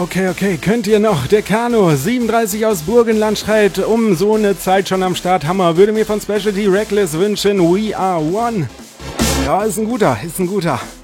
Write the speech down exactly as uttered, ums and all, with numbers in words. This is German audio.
Okay, okay, könnt ihr noch? Der Kano, siebenunddreißig aus Burgenland schreit, um so eine Zeit schon am Start. Hammer, würde mir von Specialty Reckless wünschen, We Are One. Ja, ist ein guter, ist ein guter.